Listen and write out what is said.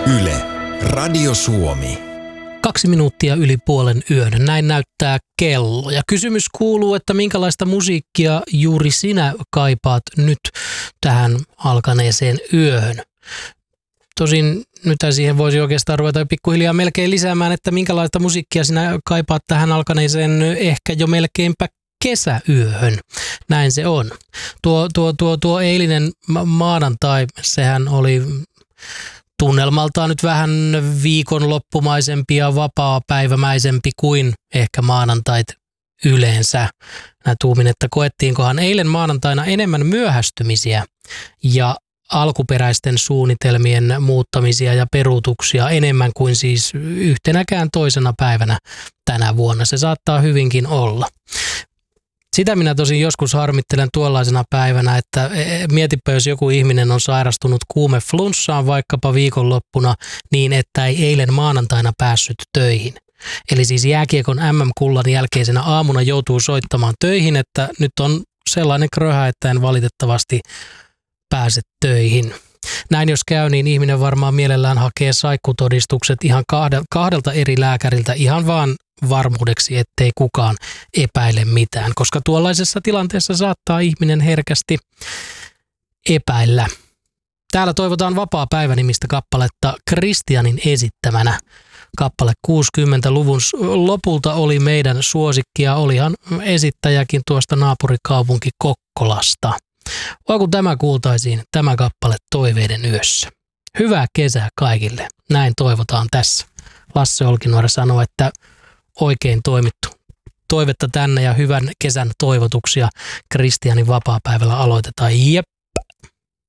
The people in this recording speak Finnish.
Yle, Radio Suomi. 2 minuuttia yli puolen yön. Näin näyttää kello. Ja kysymys kuuluu, että minkälaista musiikkia juuri sinä kaipaat nyt tähän alkaneeseen yöhön. Tosin nyt siihen voisi oikeastaan ruveta pikkuhiljaa melkein lisäämään, että minkälaista musiikkia sinä kaipaat tähän alkaneeseen ehkä jo melkeinpä kesäyöhön. Näin se on. Tuo eilinen maanantai, sehän oli tunnelmaltaan nyt vähän viikonloppumaisempi ja vapaapäivämäisempi kuin ehkä maanantait yleensä. Mä tuumin, että koettiinkohan eilen maanantaina enemmän myöhästymisiä ja alkuperäisten suunnitelmien muuttamisia ja peruutuksia enemmän kuin siis yhtenäkään toisena päivänä tänä vuonna. Se saattaa hyvinkin olla. Sitä minä tosin joskus harmittelen tuollaisena päivänä, että mietipä, jos joku ihminen on sairastunut kuumeflunssaan vaikkapa viikonloppuna niin, että ei eilen maanantaina päässyt töihin. Eli siis jääkiekon MM-kullan jälkeisenä aamuna joutuu soittamaan töihin, että nyt on sellainen kröhä, että en valitettavasti pääse töihin. Näin jos käy, niin ihminen varmaan mielellään hakee saikkutodistukset ihan kahdelta eri lääkäriltä ihan vaan varmuudeksi, ettei kukaan epäile mitään, koska tuollaisessa tilanteessa saattaa ihminen herkästi epäillä. Täällä toivotaan Vapaa päivä -nimistä kappaletta Kristianin esittämänä. Kappale 60-luvun lopulta oli meidän suosikkia, olihan esittäjäkin tuosta naapurikaupunki Kokkolasta. Vai kun tämä kuultaisiin, tämä kappale toiveiden yössä. Hyvää kesää kaikille, näin toivotaan tässä. Lasse Olkinuora sanoo, että oikein toimittu. Toivetta tänne ja hyvän kesän toivotuksia Kristianin vapaapäivällä aloitetaan. Jep.